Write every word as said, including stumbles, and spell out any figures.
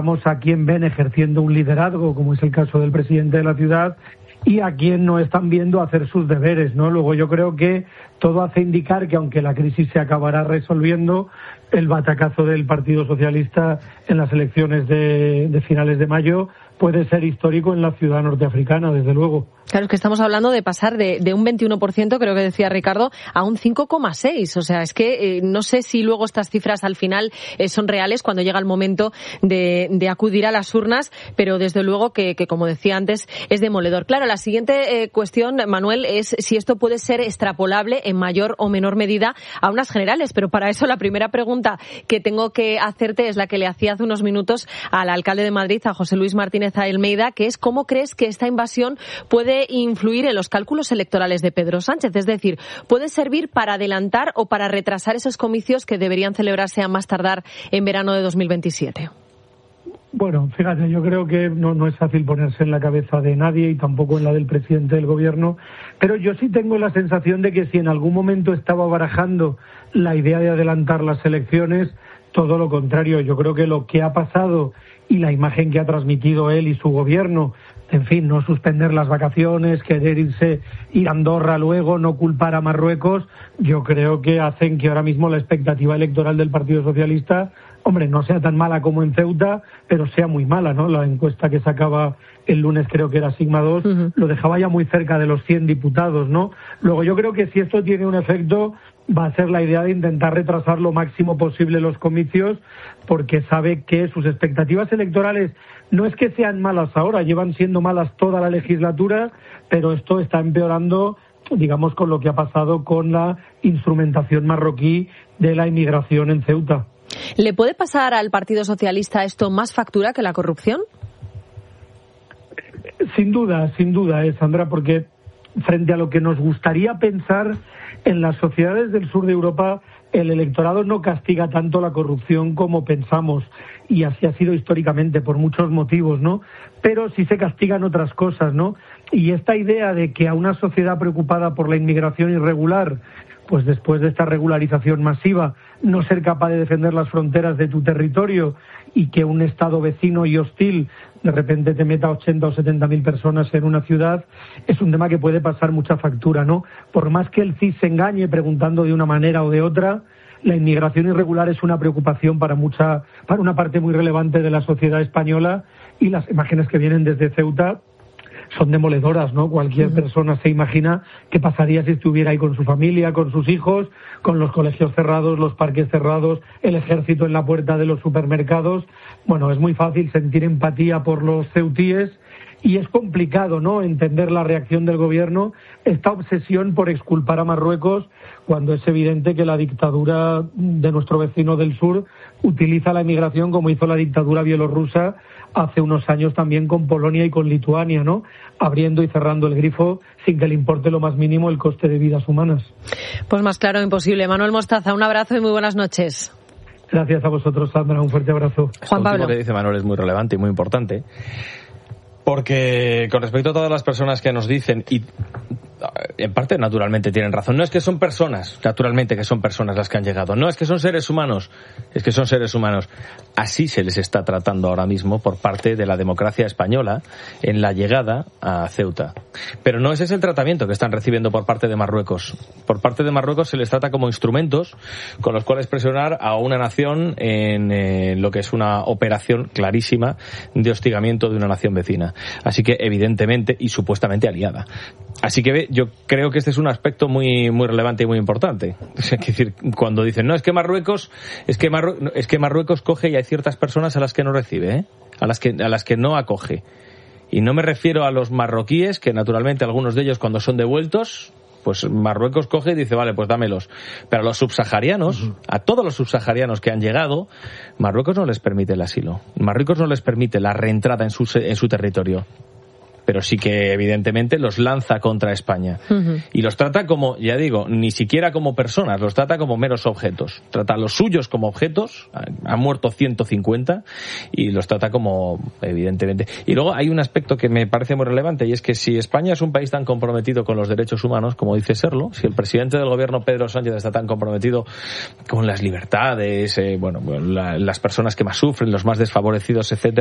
a quién ven ejerciendo un liderazgo, como es el caso del presidente de la ciudad, y a quién no están viendo hacer sus deberes, ¿no? Luego yo creo que todo hace indicar que aunque la crisis se acabará resolviendo, el batacazo del Partido Socialista en las elecciones de, de finales de mayo puede ser histórico en la ciudad norteafricana, desde luego. Claro, es que estamos hablando de pasar de, de un veintiuno por ciento, creo que decía Ricardo, a un cinco coma seis. O sea, es que eh, no sé si luego estas cifras al final eh, son reales cuando llega el momento de, de acudir a las urnas, pero desde luego que, que, como decía antes, es demoledor. Claro, la siguiente eh, cuestión, Manuel, es si esto puede ser extrapolable en mayor o menor medida a unas generales. Pero para eso la primera pregunta que tengo que hacerte es la que le hacía hace unos minutos al alcalde de Madrid, a José Luis Martínez Almeida, que es ¿cómo crees que esta invasión puede influir en los cálculos electorales de Pedro Sánchez? Es decir, ¿puede servir para adelantar o para retrasar esos comicios que deberían celebrarse a más tardar en verano de dos mil veintisiete? Bueno, fíjate, yo creo que no, no es fácil ponerse en la cabeza de nadie y tampoco en la del presidente del gobierno, pero yo sí tengo la sensación de que si en algún momento estaba barajando la idea de adelantar las elecciones, todo lo contrario. Yo creo que lo que ha pasado y la imagen que ha transmitido él y su gobierno, en fin, no suspender las vacaciones, querer irse, ir a Andorra luego, no culpar a Marruecos, yo creo que hacen que ahora mismo la expectativa electoral del Partido Socialista, hombre, no sea tan mala como en Ceuta, pero sea muy mala, ¿no? La encuesta que sacaba el lunes, creo que era Sigma dos, uh-huh. lo dejaba ya muy cerca de los cien diputados, ¿no? Luego yo creo que si esto tiene un efecto, va a ser la idea de intentar retrasar lo máximo posible los comicios, porque sabe que sus expectativas electorales no es que sean malas ahora, llevan siendo malas toda la legislatura, pero esto está empeorando, digamos, con lo que ha pasado con la instrumentación marroquí de la inmigración en Ceuta. ¿Le puede pasar al Partido Socialista esto más factura que la corrupción? Sin duda, sin duda, eh, Sandra, porque frente a lo que nos gustaría pensar, en las sociedades del sur de Europa el electorado no castiga tanto la corrupción como pensamos, y así ha sido históricamente por muchos motivos, ¿no? Pero sí se castigan otras cosas, ¿no? Y esta idea de que a una sociedad preocupada por la inmigración irregular, pues después de esta regularización masiva, no ser capaz de defender las fronteras de tu territorio y que un Estado vecino y hostil de repente te meta ochenta o setenta mil personas en una ciudad, es un tema que puede pasar mucha factura, ¿no? Por más que el C I S se engañe preguntando de una manera o de otra, la inmigración irregular es una preocupación para mucha, para una parte muy relevante de la sociedad española, y las imágenes que vienen desde Ceuta son demoledoras, ¿no? Cualquier uh-huh. persona se imagina qué pasaría si estuviera ahí con su familia, con sus hijos, con los colegios cerrados, los parques cerrados, el ejército en la puerta de los supermercados. Bueno, es muy fácil sentir empatía por los ceutíes y es complicado, ¿no?, entender la reacción del gobierno, esta obsesión por exculpar a Marruecos, cuando es evidente que la dictadura de nuestro vecino del sur utiliza la inmigración como hizo la dictadura bielorrusa hace unos años también con Polonia y con Lituania, ¿no?, abriendo y cerrando el grifo sin que le importe lo más mínimo el coste de vidas humanas. Pues más claro imposible. Manuel Mostaza, un abrazo y muy buenas noches. Gracias a vosotros, Sandra, un fuerte abrazo. Juan Pablo. Lo que dice Manuel es muy relevante y muy importante, porque con respecto a todas las personas que nos dicen, y en parte naturalmente tienen razón, no es que son personas, naturalmente que son personas las que han llegado, no es que son seres humanos, es que son seres humanos. Así se les está tratando ahora mismo por parte de la democracia española en la llegada a Ceuta. Pero no ese es el tratamiento que están recibiendo por parte de Marruecos. Por parte de Marruecos se les trata como instrumentos con los cuales presionar a una nación en eh, lo que es una operación clarísima de hostigamiento de una nación vecina. Así que evidentemente y supuestamente aliada. Así que yo creo que este es un aspecto muy muy relevante y muy importante. Es decir, cuando dicen, no, es que Marruecos, es que Marruecos, es que Marruecos coge y hay ciertas personas a las que no recibe, ¿eh? a las que a las que no acoge. Y no me refiero a los marroquíes, que naturalmente algunos de ellos cuando son devueltos, pues Marruecos coge y dice, vale, pues dámelos. Pero a los subsaharianos, uh-huh. a todos los subsaharianos que han llegado, Marruecos no les permite el asilo. Marruecos no les permite la reentrada en su, en su territorio. pero sí que evidentemente los lanza contra España. Uh-huh. Y los trata como, ya digo, ni siquiera como personas, los trata como meros objetos. Trata a los suyos como objetos, han muerto ciento cincuenta, y los trata como, evidentemente. Y luego hay un aspecto que me parece muy relevante, y es que si España es un país tan comprometido con los derechos humanos, como dice serlo, si el presidente del gobierno, Pedro Sánchez, está tan comprometido con las libertades, eh, bueno, la, las personas que más sufren, los más desfavorecidos, etcétera,